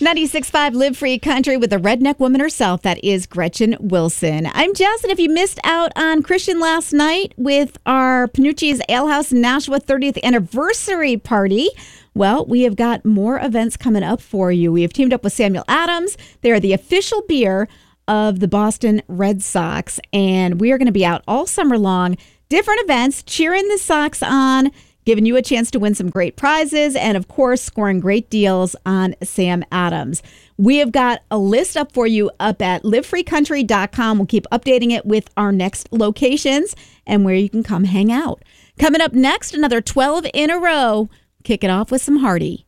96.5 Live Free Country with the redneck woman herself. That is Gretchen Wilson. I'm Jess, and if you missed out on Christian last night with our Panucci's Ale House in Nashua 30th anniversary party, well, we have got more events coming up for you. We have teamed up with Samuel Adams. They are the official beer of the Boston Red Sox, and we are going to be out all summer long. Different events, cheering the Sox on, giving you a chance to win some great prizes, and of course, scoring great deals on Sam Adams. We have got a list up for you up at livefreecountry.com. We'll keep updating it with our next locations and where you can come hang out. Coming up next, another 12 in a row. Kick it off with some Hardy.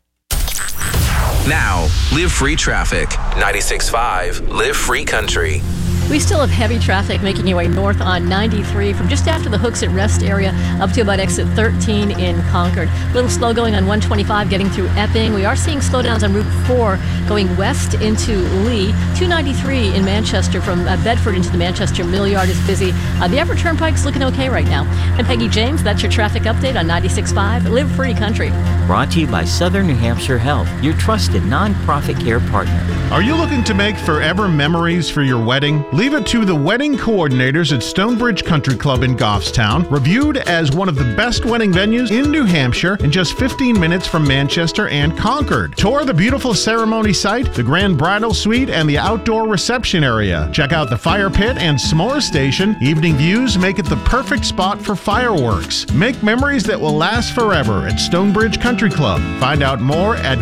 Now, Live Free Traffic. 96.5 Live Free Country. We still have heavy traffic making your way north on 93 from just after the Hooks at Rest area up to about exit 13 in Concord. A little slow going on 125 getting through Epping. We are seeing slowdowns on Route 4 going west into Lee. 293 in Manchester from Bedford into the Manchester Mill Yard is busy. The Everett Turnpike's looking okay right now. I'm Peggy James. That's your traffic update on 96.5 Live Free Country. Brought to you by Southern New Hampshire Health, your trusted nonprofit care partner. Are you looking to make forever memories for your wedding? Leave it to the wedding coordinators at Stonebridge Country Club in Goffstown, reviewed as one of the best wedding venues in New Hampshire and just 15 minutes from Manchester and Concord. Tour the beautiful ceremony site, the grand bridal suite, and the outdoor reception area. Check out the fire pit and s'more station. Evening views make it the perfect spot for fireworks. Make memories that will last forever at Stonebridge Country Club. Find out more at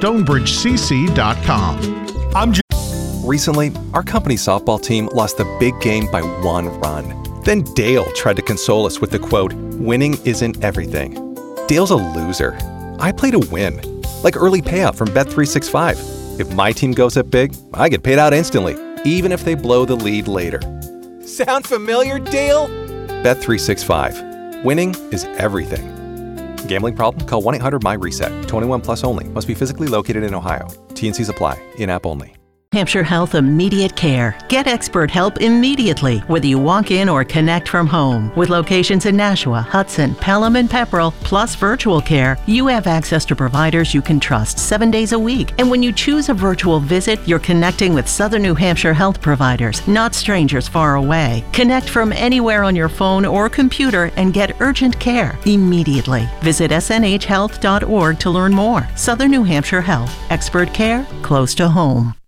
golfstonebridgecc.com. Recently, our company's softball team lost the big game by 1 run. Then Dale tried to console us with the quote, "Winning isn't everything." Dale's a loser. I play to win, like early payout from Bet365. If my team goes up big, I get paid out instantly, even if they blow the lead later. Sound familiar, Dale? Bet365. Winning is everything. Gambling problem? Call 1-800-MY-RESET. 21 plus only. Must be physically located in Ohio. T&Cs apply. In-app only. Hampshire Health Immediate Care. Get expert help immediately, whether you walk in or connect from home. With locations in Nashua, Hudson, Pelham, and Pepperell, plus virtual care, you have access to providers you can trust 7 days a week. And when you choose a virtual visit, you're connecting with Southern New Hampshire health providers, not strangers far away. Connect from anywhere on your phone or computer and get urgent care immediately. Visit snhhealth.org to learn more. Southern New Hampshire Health. Expert care close to home.